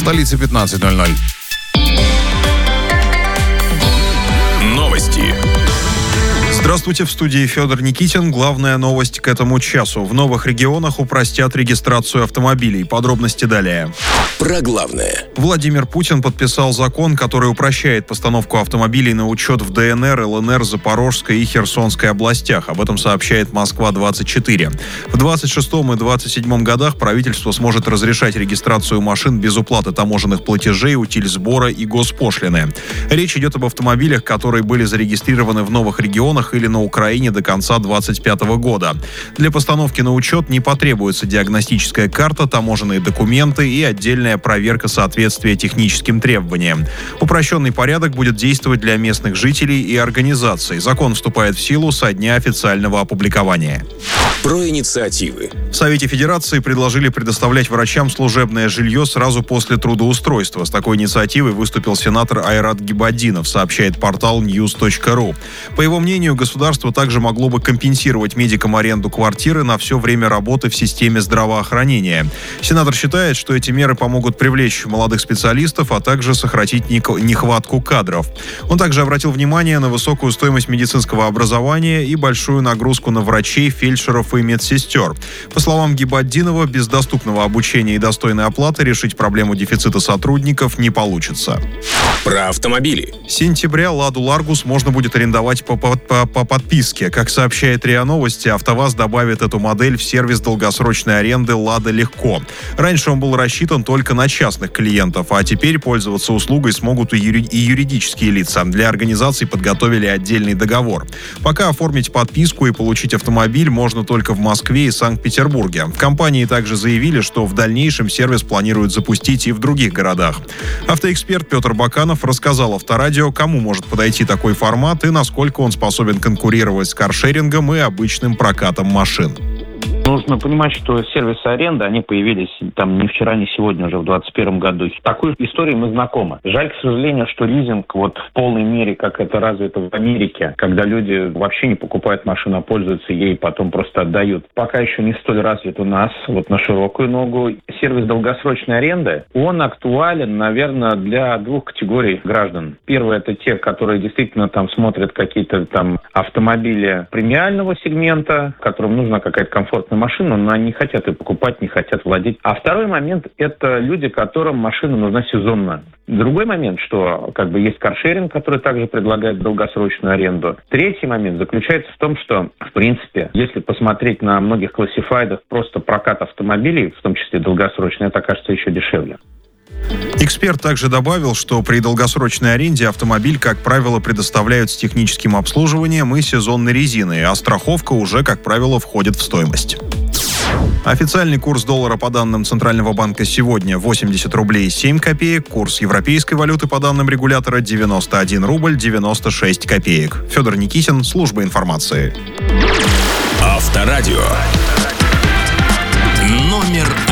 столице 15:00. Новости. Здравствуйте, в студии Федор Никитин. Главная новость к этому часу. В новых регионах упростят регистрацию автомобилей. Подробности далее. Про главное. Владимир Путин подписал закон, который упрощает постановку автомобилей на учет в ДНР, ЛНР, Запорожской и Херсонской областях. Об этом сообщает Москва-24. В 26-м и 27-м годах правительство сможет разрешать регистрацию машин без уплаты таможенных платежей, утильсбора и госпошлины. Речь идет об автомобилях, которые были зарегистрированы в новых регионах или на Украине до конца 2025 года. Для постановки на учет не потребуется диагностическая карта, таможенные документы и отдельная проверка соответствия техническим требованиям. Упрощенный порядок будет действовать для местных жителей и организаций. Закон вступает в силу со дня официального опубликования. Про инициативы. В Совете Федерации предложили предоставлять врачам служебное жилье сразу после трудоустройства. С такой инициативой выступил сенатор Айрат Гибаддинов, сообщает портал news.ru. По его мнению, государство также могло бы компенсировать медикам аренду квартиры на все время работы в системе здравоохранения. Сенатор считает, что эти меры помогут привлечь молодых специалистов, а также сократить нехватку кадров. Он также обратил внимание на высокую стоимость медицинского образования и большую нагрузку на врачей, фельдшеров и медсестер. По словам Гибаддинова, без доступного обучения и достойной оплаты решить проблему дефицита сотрудников не получится. Про автомобили. С сентября «Ладу Ларгус» можно будет арендовать по подписке. Как сообщает РИА Новости, АвтоВАЗ добавит эту модель в сервис долгосрочной аренды «Лада Легко». Раньше он был рассчитан только на частных клиентов, а теперь пользоваться услугой смогут и юридические лица. Для организаций подготовили отдельный договор. Пока оформить подписку и получить автомобиль можно только в Москве и Санкт-Петербурге. В компании также заявили, что в дальнейшем сервис планируют запустить и в других городах. Автоэксперт Петр Баканов рассказал Авторадио, кому может подойти такой формат и насколько он способен конкурировать с каршерингом и обычным прокатом машин. Нужно понимать, что сервисы аренды, они появились там не вчера, не сегодня, уже в 2021 году. Такой историей мы знакомы. Жаль, к сожалению, что лизинг вот в полной мере, как это развито в Америке, когда люди вообще не покупают машину, а пользуются ей, потом просто отдают. Пока еще не столь развит у нас, вот на широкую ногу. Сервис долгосрочной аренды, он актуален, наверное, для двух категорий граждан. Первое, это те, которые действительно там смотрят какие-то там автомобили премиального сегмента, которым нужна какая-то комфортная машину, но они не хотят ее покупать, не хотят владеть. А второй момент – это люди, которым машина нужна сезонно. Другой момент, что есть каршеринг, который также предлагает долгосрочную аренду. Третий момент заключается в том, что, в принципе, если посмотреть на многих классифайдах, просто прокат автомобилей, в том числе долгосрочный, это окажется еще дешевле. Эксперт также добавил, что при долгосрочной аренде автомобиль, как правило, предоставляют с техническим обслуживанием и сезонной резиной, а страховка уже, как правило, входит в стоимость. Официальный курс доллара по данным Центрального банка сегодня 80 рублей 7 копеек. Курс европейской валюты по данным регулятора 91 рубль 96 копеек. Федор Никитин, служба информации. Авторадио. Номер